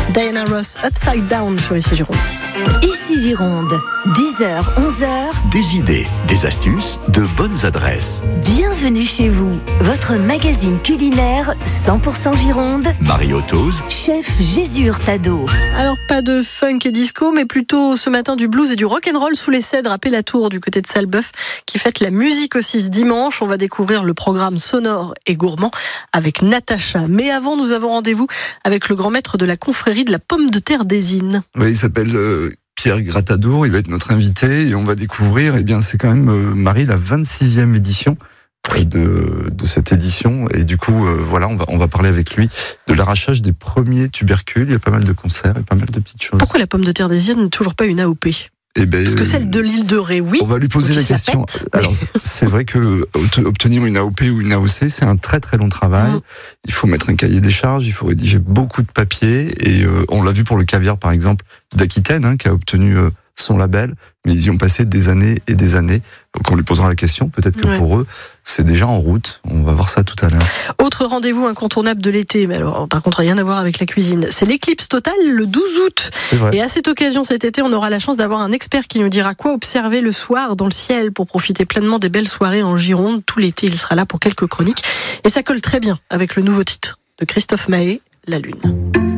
Diana Ross, Upside Down sur Ici Gironde. Ici Gironde, 10h, 11h. Des idées, des astuces, de bonnes adresses. Bienvenue chez vous, votre magazine culinaire 100% Gironde. Mario Toz, Chef Jésus Hurtado. Alors pas de funk et disco, mais plutôt ce matin du blues et du rock'n'roll sous les cèdres à Pellatour du côté de Salbeuf qui fête la musique aussi ce dimanche. On va découvrir le programme sonore et gourmand avec Natacha. Mais avant, nous avons rendez-vous avec le grand maître de la confrérie de la pomme de terre d'Ésine. Oui, il s'appelle Pierre Gratadour, il va être notre invité et on va découvrir, c'est quand même, Marie, la 26e édition de cette édition. Et du coup, on va parler avec lui de l'arrachage des premiers tubercules. Il y a pas mal de concerts et pas mal de petites choses. Pourquoi la pomme de terre d'Ésine n'est toujours pas une AOP ? Parce que celle de l'île de Ré, oui. On va lui poser la question. Alors, c'est vrai que obtenir une AOP ou une AOC, c'est un très très long travail. Il faut mettre un cahier des charges, il faut rédiger beaucoup de papiers. Et on l'a vu pour le caviar, par exemple, d'Aquitaine, qui a obtenu son label. Mais ils y ont passé des années et des années. Donc on lui posera la question. Peut-être que pour eux, c'est déjà en route. On va voir ça tout à l'heure. Autre rendez-vous incontournable de l'été, mais alors par contre rien à voir avec la cuisine, c'est l'éclipse totale le 12 août. Et à cette occasion, cet été, on aura la chance d'avoir un expert qui nous dira quoi observer le soir dans le ciel pour profiter pleinement des belles soirées en Gironde. Tout l'été, il sera là pour quelques chroniques. Et ça colle très bien avec le nouveau titre de Christophe Mahé, La Lune.